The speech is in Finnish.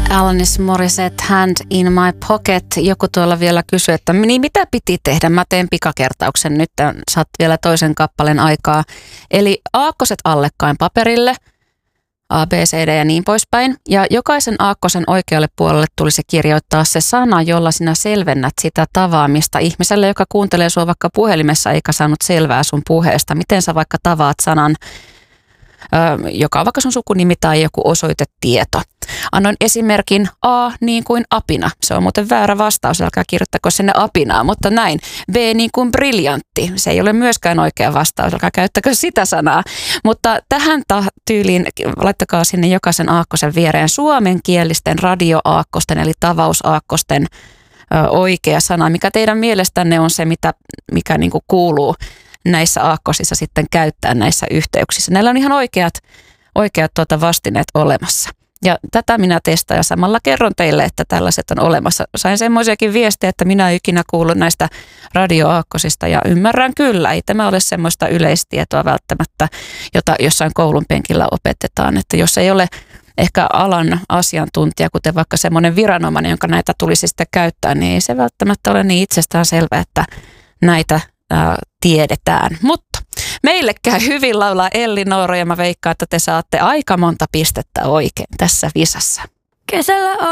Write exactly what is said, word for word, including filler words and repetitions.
Alanis Morissette, Hand in my pocket. Joku tuolla vielä kysyi, että niin mitä piti tehdä? Mä teen pikakertauksen nyt, saat vielä toisen kappaleen aikaa. Eli aakkoset allekkain paperille, A, B, C, D ja niin poispäin. Ja jokaisen aakkosen oikealle puolelle tulisi kirjoittaa se sana, jolla sinä selvennät sitä tavaamista ihmiselle, joka kuuntelee sua vaikka puhelimessa eikä saanut selvää sun puheesta. Miten sä vaikka tavaat sanan, joka on vaikka sun sukunimi tai joku osoitetieto. Annoin esimerkin A niin kuin apina. Se on muuten väärä vastaus, älkää kirjoittako sinne apinaa, mutta näin. B niin kuin briljantti. Se ei ole myöskään oikea vastaus, älkää käyttäkö sitä sanaa. Mutta tähän ta- tyyliin laittakaa sinne jokaisen aakkosen viereen suomenkielisten radioaakkosten eli tavausaakkosten ö, oikea sana. Mikä teidän mielestänne on se, mitä, mikä niin kuin kuuluu näissä aakkosissa sitten käyttää näissä yhteyksissä. Näillä on ihan oikeat, oikeat tuota vastineet olemassa. Ja tätä minä testaan ja samalla kerron teille, että tällaiset on olemassa. Sain semmoisiakin viestejä, että minä en ikinä kuullut näistä radioaakkosista ja ymmärrän kyllä. Ei tämä ole semmoista yleistietoa välttämättä, jota jossain koulun penkillä opetetaan. Että jos ei ole ehkä alan asiantuntija, kuten vaikka semmoinen viranomainen, jonka näitä tulisi sitten käyttää, niin ei se välttämättä ole niin itsestään selvä, että näitä ää, tiedetään. Mutta meille käy hyvin laulaa Elli Nooro ja mä veikkaan, että te saatte aika monta pistettä oikein tässä visassa. Kesällä on